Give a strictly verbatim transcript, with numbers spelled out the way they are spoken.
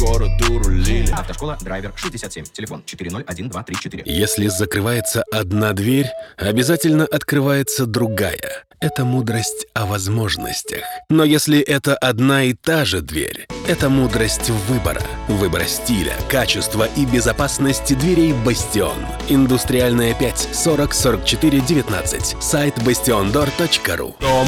городу рулили. Автошкола Драйвер шестьдесят семь. Телефон четыре ноль один два три четыре. Если закрывается одна дверь, обязательно открывается другая. Это мудрость о возможностях. Но если это одна и та же дверь, это мудрость выбора. Выбора стиля, качества и безопасности дверей «Бастион». Индустриальная пять, сорок сорок четыре девятнадцать. Сайт бастион дор точка ру. Дом